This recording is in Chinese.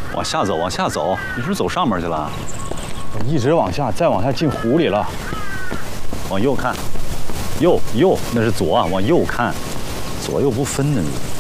往下走，往下走，你是不是走上面去了？ 我一直往下，再往下进湖里了。 往右看，右，那是左啊，往右看，左右不分呢你。